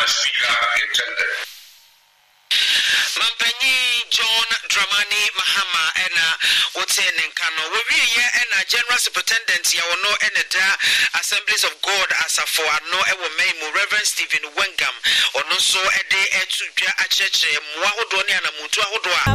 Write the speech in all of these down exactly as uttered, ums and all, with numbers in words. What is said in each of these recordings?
speaker intended. Mampanyi John Dramani Mahama ena wote nenkano we ye ena General Superintendent ya wono ena da Assemblies of God asafo ano ewo meimu Reverend Stephen Wengam ono so ede etu dwa acheche mwa hodo ne anamuntu ahodo a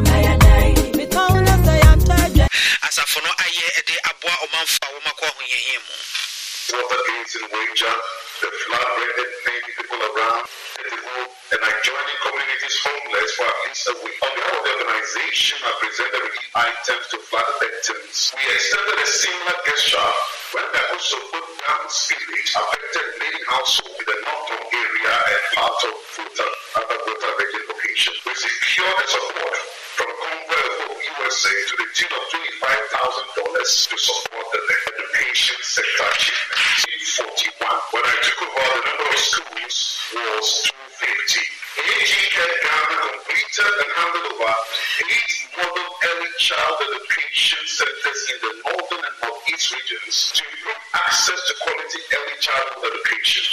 asafo no aye ede aboa omanfa wo makọ hoyehie mu. Water gains in Wager, the flood rendered many people around and adjoining communities homeless for at least a week. On behalf of the organization, I presented relief items to flood victims. We extended a similar gesture when they also put down spillage affected many households in the Northern area and part of Futa, other Futa region locations. We secured the support from Congress of U S A to the tune of twenty-five thousand dollars to support the education sector achievement. forty-one. When I took over, the number of schools was two hundred fifty. A G Care Ghana completed and handed over eight model early child education centers in the northern and northeast regions to improve access to quality early childhood education.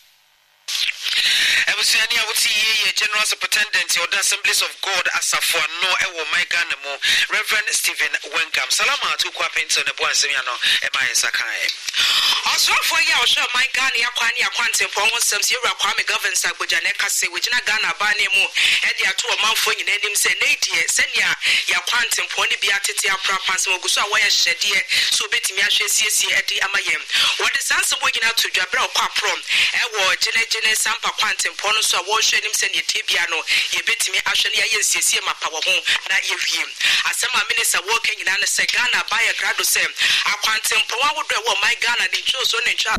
Ebusiani awuti ye General Superintendent of the Assemblies of God asafo no ewo Ghana mo Reverend Stephen Wengam. Salama to kwa pento ne bo asemiano e ma yesakai. Osofo ya osho my Ghana ya kwani ya kwante mpo won sam se ewura Kwame Governors Abuja ne kase we gina Ghana ba ne mu e de ato manfo nyina nim se ne die senia ya kwante mpo ne bia tete apra panse oguso a wo ye hyede so betimi ahwe siesie e de amayem. Wo de sanse bo gina to dwabra okwa prom e wo gine gine sampa kwante mpo no so a wo hwe nim se ne tebia no ye betimi ahwe ne ya siesie mapa wo ho na ye wiem. Asema minister wo kan nyina ne se Ghana ba ye grado se akwante mpo wa wo do wo my Ghana de so ne twa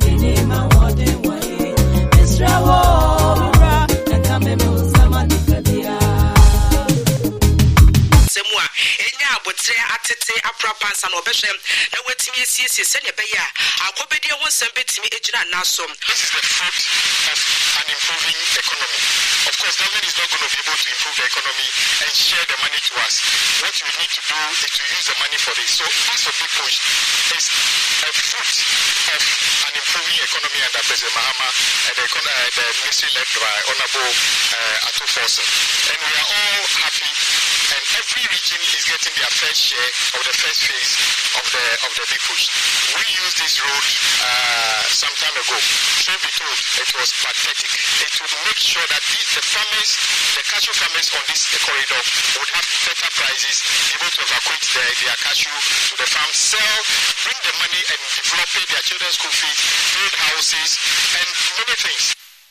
semua enya abotre atete aprapansa no behwe na watimi asiesie se ne beya akobedi ho nsem betimi ejina naso. This is the fruit of an improving economy. Of course, government is not going to be able to improve the economy and share the money to us. What we need to do is to use the money for this. So, as a big push is a fruit of an improving economy under President Mahama and the, uh, the ministry led by Honorable uh, Ato Forson. And we are all happy, and every region is getting their fair share of the first phase of the of the big push. We used this road uh, some time ago. Truth be told, it was pathetic. It would make sure that these, the farmers, the cashew farmers on this corridor would have better prices, able to evacuate their, their cashew to the farm, sell, bring the money and develop their children's school fees, build houses, and many things.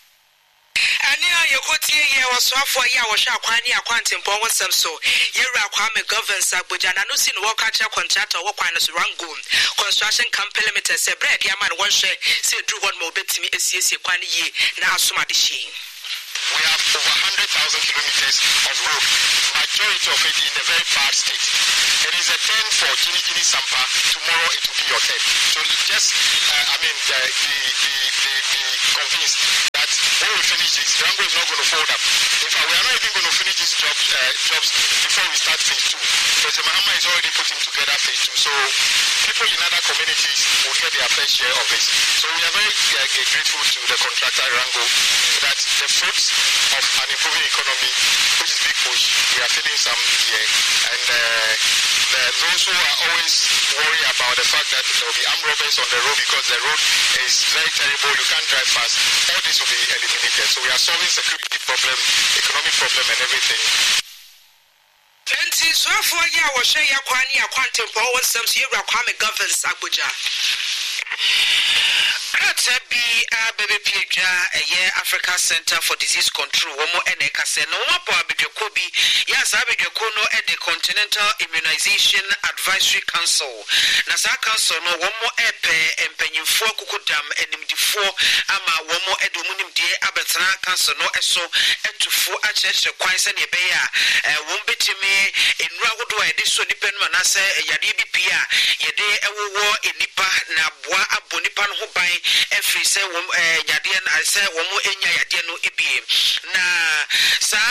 Ania yokotie ye waswafo ya wosha akwani akwante mpo wonsam so yewura Kwame Governors Abuja na no si no work catcher contractor wo kwan so rango construction company limited se bread ya man wonhwe se dru won mo betimi esiesie kwan yi na asoma de shi. We have over one hundred thousand kilometers of road, majority of it in a very bad state. It is a turn for Gini Gini Sampa. Tomorrow it will be your turn. So just, uh, I mean, the, the, the, the, the convinced that when we finish this, Rango is not going to fold up. In fact, we are not even going to finish these jobs, uh, jobs before we start phase two. President Mahama is already putting together phase two. So people in other communities will get their fair share of this. So we are very uh, grateful to the contractor Rango that the fruits of an improving economy, which is big push, we are feeling some here. And uh, the, those who are always worried about the fact that there will be armed robbers on the road because the road is very terrible, you can't drive fast, all this will be eliminated. So we are solving security problem, economic problem and everything. Enti so for ya wo hwe ya kwani akwante mpo wonsam so yewura Kwame Governors Abuja. Kratabi a bebe pieja eye Africa Center for Disease Control womo ene kase no wapo abedweko bi ya sa abedweko no e the Continental Immunization Advisory Council na sa council no womo epe empanyimfo kukudam enimdifo ama womo edo munimdie abetena council no eso etufo acheche kwan se ne be ya won betimi enura hodo e de so nipa no na se yade bi pia yede ewowo enipa na boa abonipa no ho ban every say wom yade na say wom enya yade no ebie na sa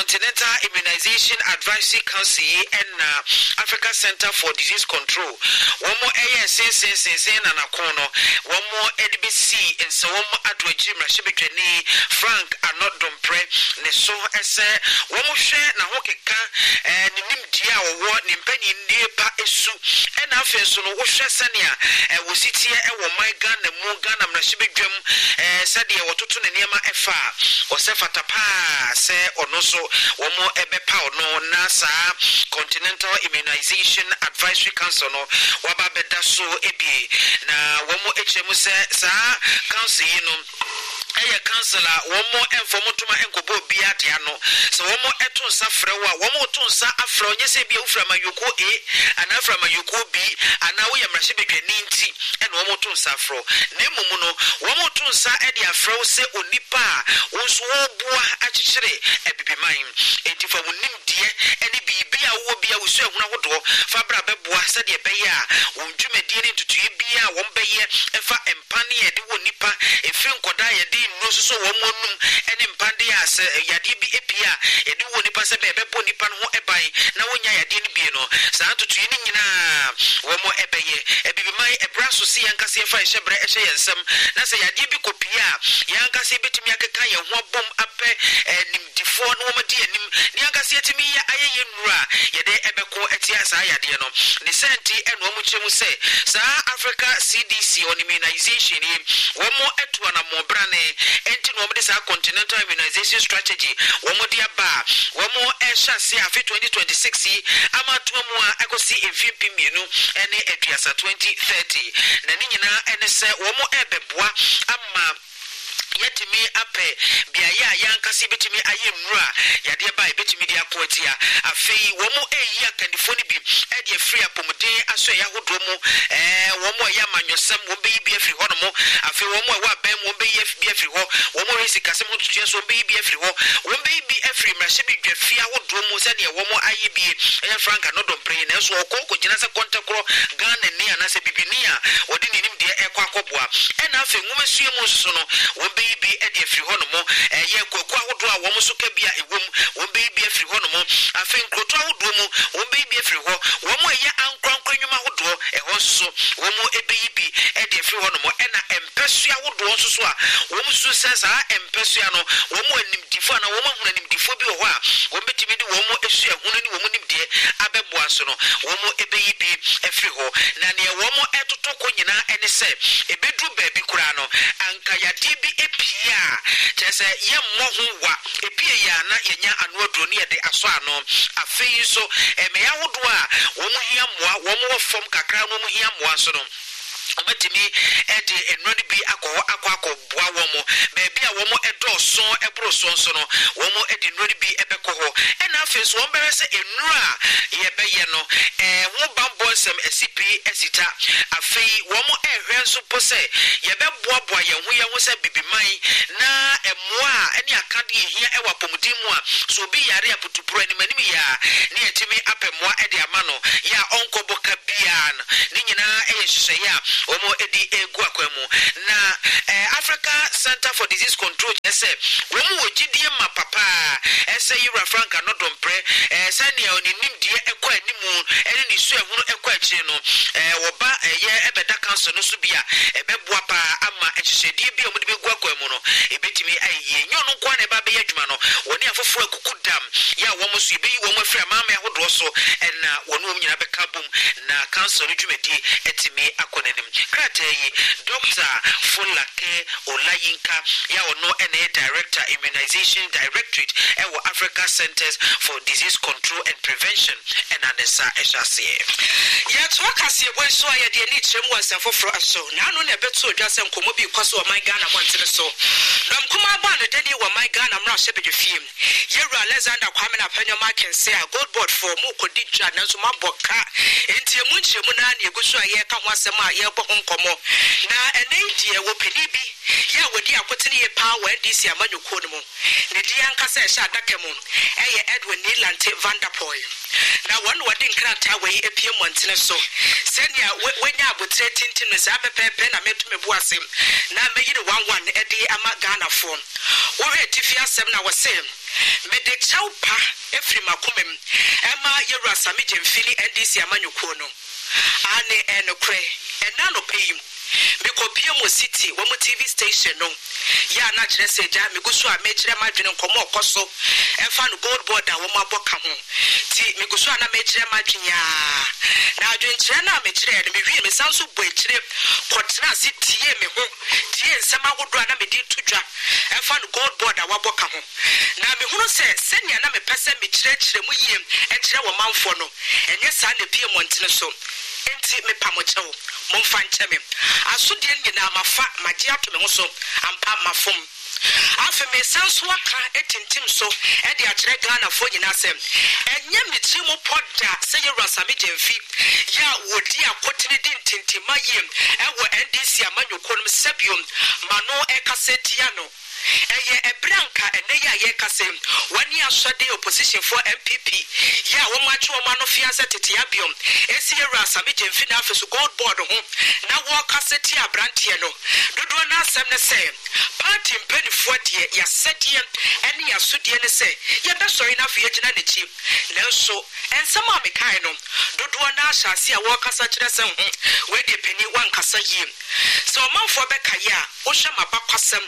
Continental Immunization Advisory Council and uh, Africa Center for Disease Control. One more A S S S S N and a corner. One more A D B C and so one more Adwajim Rashibitrini Frank and not Dompre. Neso as one more share Nahokeka and Nim Dia or what Nimpeni Nepa Esu and Afeso no Washa Sania and was it here and my gun and Mogan and Rashibitrim Sadia or Tutun and Yama Efa or Sefatapa say or no so one more Ebe Pow no NASA Continental Immunization Advisory Council no Wababeda so ebi na one more H M S sa council you know Aya councillor one more informutuma enkobo bia de ano so one more eton sa frewa one more ton sa afro nyese bia ufra mayoko e ana afra mayoko b ana wo yamrahye bedwani nti ene one more ton sa afro na mumu no one more ton sa e de afro se onipa wonso obua achichire ebibiman enti fa wonim de ene bibia wo bia wo so ehuna hodo fa bra beboa se de beye a won dwumadie ne tutuye bia won beye efa empane e de wonipa efiri nkoda ye de no so wo monum ene mpande as yade bi epia e de wonipa se be bebo nipa no ho eban na wonya yade ne bi no saa tutuye ni nyina wo mo ebeye ebibiman ebra so se yankase fa ehyebre ehye yensem na se yade bi kopia yankase betimi akeka ye ho bom ape nimdifo no wo madi anim ni yankase etimi ya ayeye nura yede ebeko etia saa yade no ne senti eno mo kyemu se saa Africa C D C on immunization ni wo mo eto na mo brane enti no mo de saa Continental Immunization Strategy wo mo de aba wo mo ehya se afi twenty twenty-six ama to mo a ekosi evp mienu ene aduasa twenty thirty na ni nyina ene se wo mo ebeboa ama yetimi ape bia ya yankase betimi ayemnura yade ba betimi dia koatia afei wo mo eyi akandifo ni bi e de free apomden aso ya hodo mu eh wo mo ya manyosam wo be bi afri ho no mo afei wo mo wa ba mo be bi afri ho wo mo resi kasem tutua so be bi afri ho wo be bi afri mrahye bi dwafia hodo mu se ne wo mo aye bi e franka no do pre na so okoko gina se kontakro Ghana ni anase bibinia odi ni nim de ekwa akoboa e na afei nwoma sue mu so no wo be bi e de afri ho no mo ye kwaku ahodo a wo mo so ka bia ewom wo be bi afri ho no mo afei nkroto ahodo mu wo be bi afri ho wo mo ye ankwankwa nwuma ahodo e ho so wo mo e be bi e de afri ho no mo e na empesu ahodo so so a wo mo so sensa empesu no wo mo animdifo na wo mo huna animdifo bi ho a wo betimi di wo mo esu ehunu ni wo mo nimde abeboa so no wo mo e be bi afri ho na ne wo mo etotoko nyina ene se ebedu ba bi kura no anka yade bi epia chese ye mmohu wa epie ya na yenya anu aduro ne yede aso ano afei so emeya hodo a wo mo hia moa wo mo fom kakra no mo hia moa so no ometimi ede enroni bi akọ akọ akọ boa wo mo be bia wo mo edoso ebro so so no wo mo ede enroni bi ebekọ ho ena afeso wo bere se enura ye beye no eh ho bambo nsem esipi esita afei wo mo ehwe nso po se ye beboa boa ye ho ye ho se bibiman na emoa eni akade ehia ewa pomudi mu a so bi yare aputupuro ani manim ya ne etimi apemoa ede amano ya onkoboka bia ni nyina eye hye ya omo edi egu akwemu na eh, Africa Center for Disease Control ese womu wogidie ma papa ese Yura Franka no dompre eh sania oninim die ekọ animu ene ni su ehunu ekọ akire no eh woba eye ebeda cancer no so bia ebeboa pa ama ehyehyedie bia omo de begu akwemu no ebetimi ayiye nyo no kwa na ba be adwuma no woni afofo akukudam ya womo so ebeyi womo afri amama ahodo so ena wonu om nyina beka bom na cancer no dwumadi etimi akonanim Kratei Doctor Fulake Olayinka ya ono ene Director Immunization Directorate ewo Africa Centers for Disease Control and Prevention and anesa ehase ya to akase boy so ya de ni kyerem wansan foforo aso na anu na beto odwase nkomo bi kwaso o my Ghana montene so dom kuma ba no dani wo my Ghana mra hye bedefiem Yewura Alexander Kwame na panyo makense a gold board for mu kodi dwa na so maboka enti emu nkyeremu na na eguso aye ka ho asem a ye bo nkomo na ene die wo penibi ya wodi akotene ye power N D C amanyuko no mu ne di ankasa e sha adaka mu eye Edwin Nilante Vanderpool na one wodi nkrata we epie montene so senia wenya abotre tintin no sa pepepe na metume buasem na meyire one one e di ama Ghana fo wo he tifi asem na wose me de chaupa efri makomem ema Yewura Sami Gyamfili N D C amanyuko no ane enokre ena no payim me kopie mo city wo mo T V station no ya na kire se ja me gusu a me kire madwene nkomo okoso efa no gold border wo mo aboka ho ti me gusu na me kire madwenya na adwen kire na me kire no me wi me sanso bo kire kotena se tie me ho tie nsema godo na me di tudwa efa no gold border wo aboka ho na me hunu se senia na me pese me kire kire mu yiem e kire wo manfo no enye sa na pie montene so enti me pamochewo momfa ncheme asodie nyina mafa magye ato me ho so ampa mafom afa me sanso aka etintim so e de akire Ghana fo nyina asem enye mitri mu poda se Yewura Sami Gyamfili ya wodi akotene din tintima yem e wo N D C amanyuko no sabiom mano e kasetia no eye ebranka eneya ye kasem wani asode opposition for M P P ya wo macho wo mano fianse tete abiom esi Yewura Sami Gyamfili na afeso gold board ho na wo kaseti abrantie no dodo na asem ne se party mpenifo de ya sedie ene ya sodie ne se ye be sori na afie gina ne chi nanso ensem a mekai no dodo na ahase a wo kasa kire se ho we de pani wan kasa yim so manfo be kaya wo hwe mabakwasem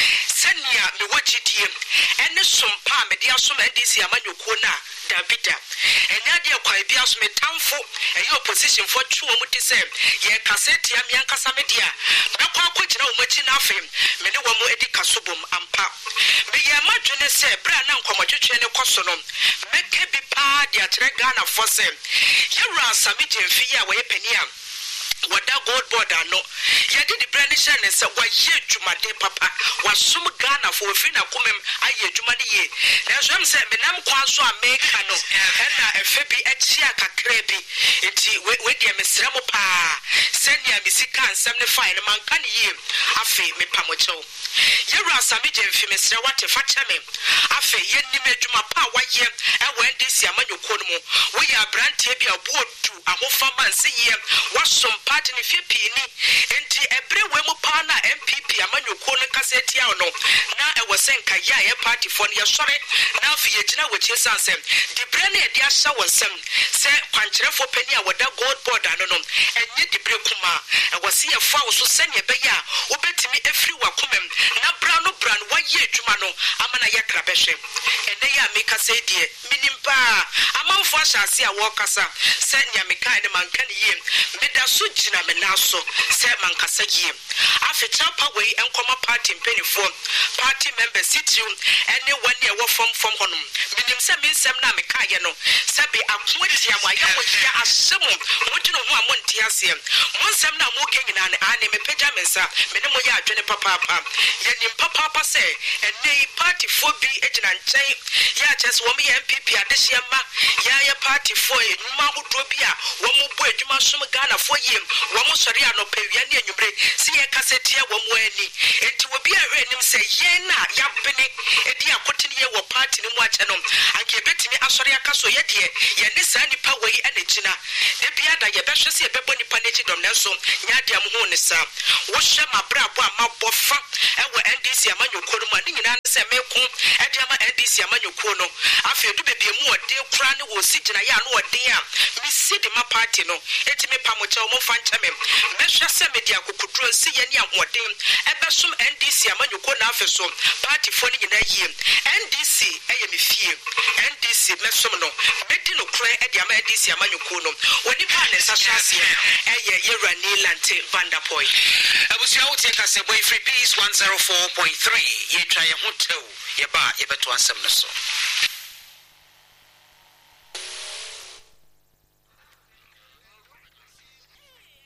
senia me wagidie ene sompa me dia so N D C amanyuko na Davida enya de kwa bia so me tamfo eyi opposition for two mu ti se ye kaseti am yankasa me dia me kwa kwagina wo machi na afem me ne wo mu edi kasobom ampa me ye madwene se bra na nkomotwetwe ne koso no me ke bi pa dia tere Ghana for se Yewura Sami Gyamfili a wo ye pani am wada gold border no ye did the brand shine say wa ye dwumade papa wa sum Ghana for fi na komem aye dwumade ye na so am say me nam kwa so America no na efe bi achia kakra bi enti we de mesra mo pa senia misika ansem ne fine man kan ye afi me pamocho Yewura Sami Gyamfili mesra wate fa chame afi ye nim adwuma pa wa ye e wa N D C amanyuko no mo we ya brand bi abodu ahofa man se ye wa som party ni fipini enti ebre we mu pa na M P P amanyuko no kaseti a no na e wo senka ya ye party for ne sore na afi ye gina we chie sansem di bre na e dia hya wonsem se kwankyerefo pani a woda gold board ano no enye di bre kuma e wo se ye fa wo so sene be ya wo betimi efri wakomem na bra no bra no waye adwuma no amana ye krabehwe ene ya meka se die minimpa amanfo ahase a wo kasa se nyameka ne manka ne yem meda so gina me naso se mankasa yie afecha pa wei enkoma party mpenifo party members sitiu ene wani e wo fom fom honom minim se minsem na meka ye no se be akwoti am aye wo ya asemu wodino ho amonti ase monsem na mo kenyina ne ane me pagya mensa me ne mo ya adwene papa papa ye nim papa papa se ene party fo bi ejina nchen ya chese wo me M P P adehye ma ya ya party fo enuma hodo bi a wo mo bo adwuma som Ghana fo yim wo mo sori anopawia ne anwumre si ye kasetia wo mo ani enti wo bi a hwe nim se ye na ya bene edi akotene ye wo party ne mu ache no anke betimi asori aka so ye de ye ne sa nipa wei anagina de bia da ye behwe se ye bebo nipa ne chidom na so nya de am ho ne sa wo hwe mabra bo amabofa e wo N D C amanyuko no ma ne nyina se meku e de ama N D C amanyuko no afi edu bebie mu ode kura ne wo si gina ya no ode a mi si de ma party no eti me pamocha o mo fa nchame mehwe se media kokudro nsi ye ne ahoden ebesum N D C amanyuko na afeso party fo ne nyina yie N D C eye me fie N D C mesum no medi no kura e de ama N D C amanyuko no oni pa ne sasase eye Yewura Nilante Vanderpool abusia wote ka se boy free peace one oh four point three ye try ye hotel ye ba ye beto ansem no so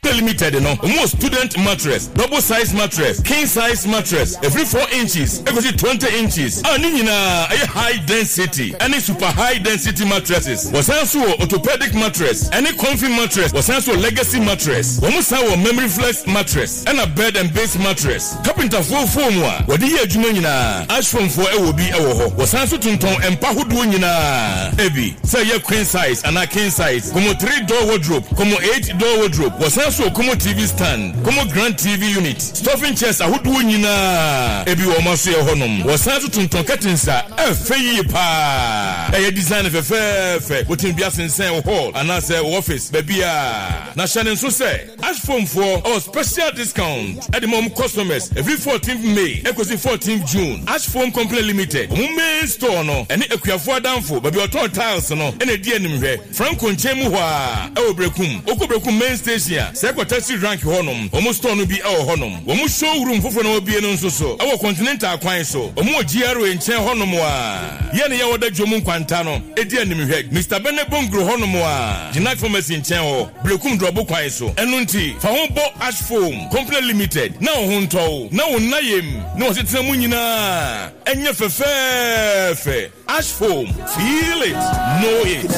Company Limited no. Omo student mattress, double size mattress, king size mattress, every four inches, every twenty inches. Ah, ni nyina a high density, any super high density mattresses. Was also orthopedic mattress, any comfy mattress, was also legacy mattress. Omo sa wo memory flex mattress, and a bed and base mattress. Carpenter full foam wa. Wadi ye adwuma nyina. Ash foam for e wo bi e wo ho. Was also tunton empa hodo nyina. Ebi, say ye queen size and a king size. Como three door wardrobe, como eight door wardrobe. Was also como T V stand, como grand T V unit. Stuffing chairs a hodo nyina. Ebi wo maso ye honom. Was also tunton curtains a e fe pa. E design fe fe fe. Wotin bia sensen hall and as office baby a. Na shanen so say Ash foam for our special discount at the mom customers every fourteenth May, equals fourteenth June. Ash Foam Company Limited. Main store no, any equiafo downfo, but your total tiles no, any D N M. Franco Nchemuwa, Ewo Brekum, Oko Brekum main station, Secretary rank honum, almost store no be our honum. Omo showroom for no be no so. Our continental coin so. Omo G R O in Chen honumwa. Yen ya wada Jomun Quantano, a D N M. Mister Benebongro honumwa. Jinak Pharmacy in Chen ho, Brekum Drobo coin so. Enunti, Fahombo Ash Foam Company Limited. Now hunto, now nayem, no sitting munina. Enya fefe, Ash Foam, feel it, know it.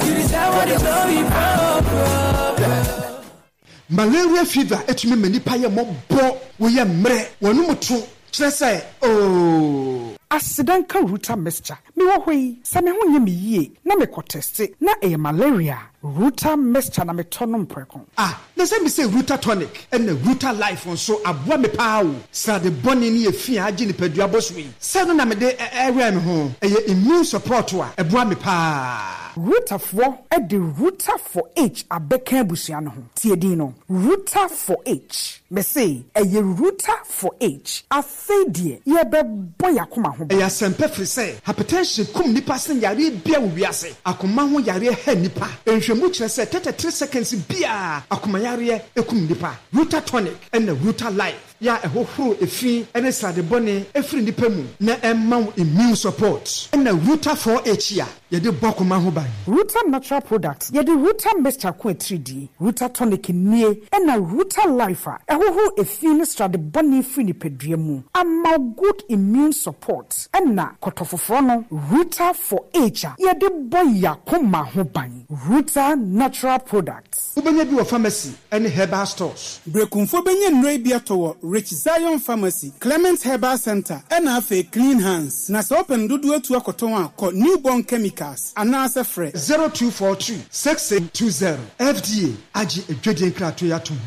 Malaria fever, etumi mani paye mo bo, we ya mre, wanu mutu, chese, oh. Asidanka Ruta mixture. Me wo hoi, sa me ho nye me yie, na me ko teste, na e malaria. Ruta mixture na me tonom preko. Ah, na say me say Ruta tonic, and the Ruta life on so aboa me pa wo. Sa de boni ni efi agi ni padua boswi. Sa no na me de area me ho, e immune support wa, aboa me pa. Ruta four, e de Ruta for H abeka abusua no ho. Tie din no, Ruta for H. Me say, e ye Ruta for H. Afedie, ye be boy akoma ho. E ya sempe fri say, hypertension kum nipa sen yare bia wo wiase. Akoma ho yare ha nipa. Enhwemu kire say thirty-three seconds bia akoma yare ekum nipa. Ruta tonic and the Ruta life. Ya ehohoro efi ene sade bone efri nipa mu na emma immune support. And the Ruta four H ya, ye de bokoma ho ban. Ruta natural products, ye de Ruta mixture ko three D. Ruta tonic nie, and the Ruta life a ehohoro efi ne sade bone efri nipa dua mu. Amma good immune support. And na kotofofo no Ruta four H ye de boy yakoma ho ban. Ruta natural products. Ubenya bi wo pharmacy and herbal stores. Brekumfo benye nrai bi atowo Rich Zion Pharmacy, Clement Herbal Center, and Afe Clean Hands. Na so open dudu etu akoton a ko Newborn Chemicals. Anasa fre zero two four two six eight two zero. F D A agi edwede nkrato ya to.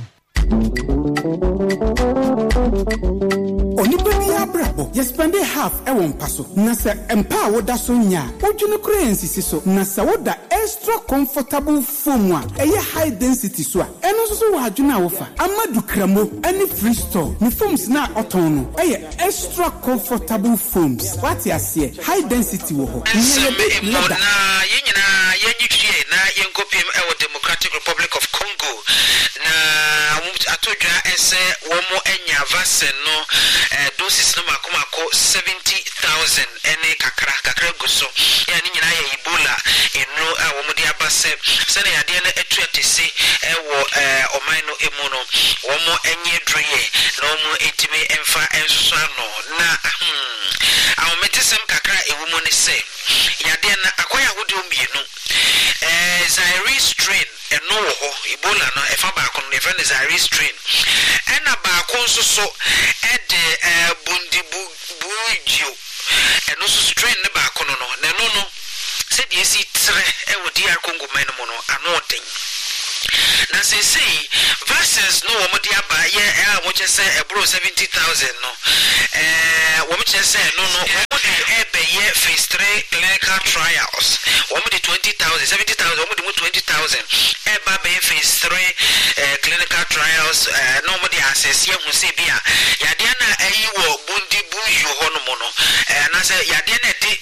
Onipa bi abrabo ye spend half e won paso na se empa woda so nya odwune currency so na se woda extra comfortable foam a eye high density so a eno so so wadwune awofa amadu kramo any free store ni foams na oton no eye extra comfortable foams what you see high density wo ho na yenyina yenyitwie na yenkopiem e wo Democratic Republic of Congo na atodwa ese wo mo enya vaccine no doses no makomako seventy thousand ene kakra kakra guso ya ni nyina ya Ebola eno a wo mo dia base se na yade na etuatese e wo oman no emu no wo mo enye druye na wo mo etime emfa enso no na a wo metesem kakra ewu mo ne se yade na akoya hodi omienu eh Zaire strain eno wo ho Ebola no efa ba akon ne fa ne Zaire strain ena ba akon so so e de bundibu bujo eno so strain ne ba akon no na no no se die si tre e wo di Congo man mo no ano den na se say versus no wo mo di aba ye e a mo che se e bro seventy thousand no eh wo mo che se no no wo di e be ye phase three clinical trials wo mo di twenty thousand seventy thousand wo mo di twenty thousand e ba be phase three uh, clinical trials uh, no mo di access ye hu se bia ya de na ayi wo bundi bu yu ho no mo no na se ya de na de bundu bu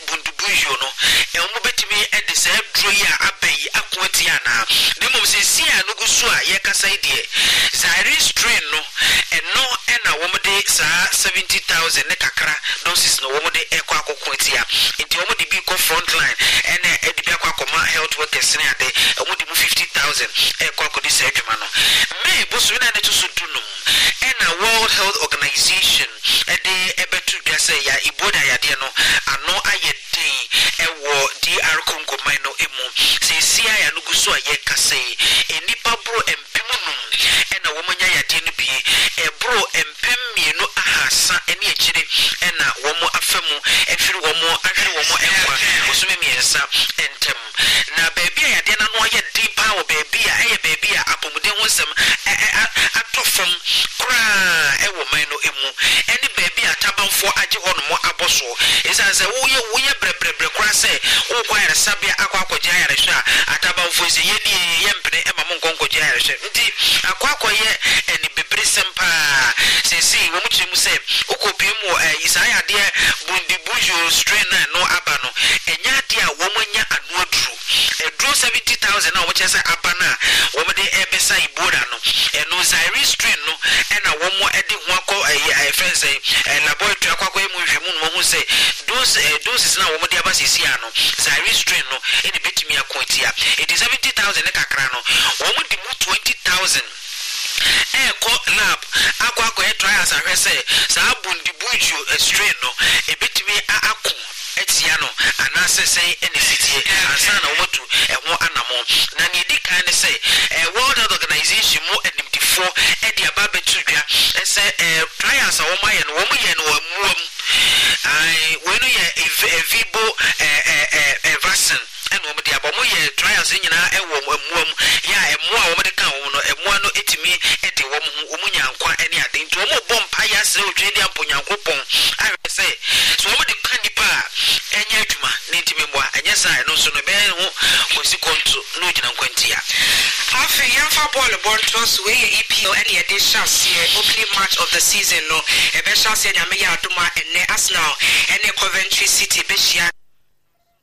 bonjo no e omo betimi e de say dro yi abai akwati ana ne mom se si anu gusu a ye kasa ide Zaire strain no e no e na wo de sa seventy thousand ne kakra doses no wo de e kwa akokwati a nti wo de bi ko front line e na e de bi akwa koma health workers ne ade wo de mu fifty thousand e kwa ko di say adwuma no me bosu na ne to so dunum e na World Health Organization e de e betu dwa say ya iboda ya de no ano aye den e wo D R Congo mino emu se sia ya no guso aye kasei enipa bro empimunum e na wo manya ya de no bi e bro empem mienu ahasa eni echire e na wo mo afemu efiri wo mo ahwere wo mo emwa osome miensa entem na baby ya de na no aye din pa wo baby a eye baby a apomuden wonsem atofom kra e wo mino emu eni baby a tabanfo age hono mo aboso esa se wo ye wo ye brebre kra se wo kware sabia akwa akwaja yare hwa atabanfo se ye ni ye mpene e mamon konkoja yare hwa nti akwa akwaye eni bebre sempa se si wo mu chimu se okopie mu Isaiah de bundi bujo strain na no aba no enya de a wo manya anu aduru eduru seventy thousand na wo chese aba na wo me de ebesa ibora no eno Zaire strain no e na wo mo e de ho akọ ai friends eh laboratory akwa mu hwemu no ho se dose doses na wo mo de aba sisi ano Zaire strain no e de betimi akonti a it is seventy thousand ne kakra no wo mo de mu twenty thousand e ko lab akwa akọ e trials ahwe se sa bundi buju strain no e betimi akọ etia no anase sei ene sitie ansa na wotu e ho anamo na ne di kan ne sei e World Health Organization mo enimtifo e di aba betudwa e se e trials a wo maye no wo maye no amuam ai we no ye vibo e e e vaccine and wo de aba mo ye trials nyina e wo amuam ya e mo a wo de kan wo no e mo no etimi e de wo wo munyankwa ene ade nti wo mo bompa ya se otwe di amponyankopon ahwe se so wo de kan dipa enye adwuma nintime mwa enye sai no so no be ho kosi konto no gina nkwantia afi yamfa ball bontos we E P L any edition here opening match of the season no e be chance ya me ya aduma ene Arsenal ene Coventry City be shia